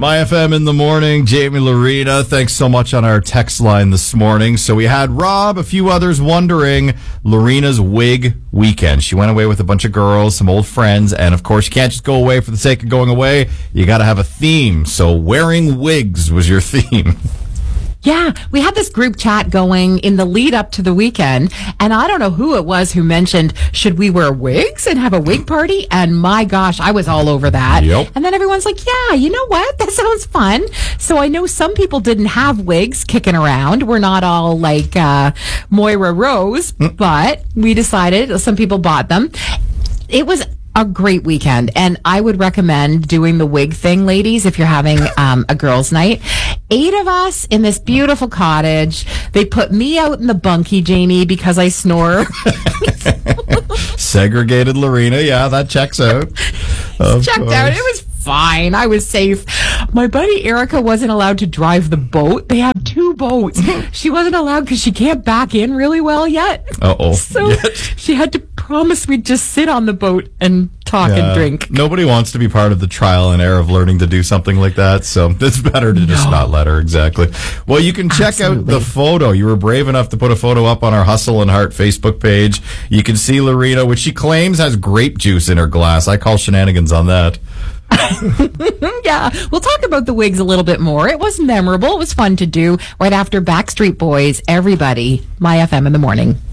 My FM in the morning, Jamie Lorena. Thanks so much on our text line this morning. So we had Rob, a few others wondering Lorena's wig weekend. She went away with a bunch of girls, some old friends, and of course you can't just go away for the sake of going away. You got to have a theme. So wearing wigs was your theme. Yeah, we had this group chat going in the lead up to the weekend, and I don't know who it was who mentioned, should we wear wigs and have a wig party? And my gosh, I was all over that. Yep. And then everyone's like, yeah, you know what? That sounds fun. So I know some people didn't have wigs kicking around. We're not all like Moira Rose, but we decided some people bought them. It was a great weekend, and I would recommend doing the wig thing, ladies, if you're having a girls' night. 8 of us in this beautiful cottage. They put me out in the bunkie, Jamie, because I snore. Segregated Lorena. Yeah, that checks out. Checked out. It was fine. I was safe. My buddy Erica wasn't allowed to drive the boat. They have 2 boats. She wasn't allowed because she can't back in really well yet. Uh-oh. So she had to promise we'd just sit on the boat and talk and drink. Nobody wants to be part of the trial and error of learning to do something like that, so it's better to just not let her. Exactly. Well, you can check out the photo. You were brave enough to put a photo up on our Hustle and Heart Facebook page. You can see Lorena, which she claims has grape juice in her glass. I call shenanigans on that. Yeah, we'll talk about the wigs a little bit more. It was memorable. It was fun to do right after Backstreet Boys. Everybody, My FM in the morning.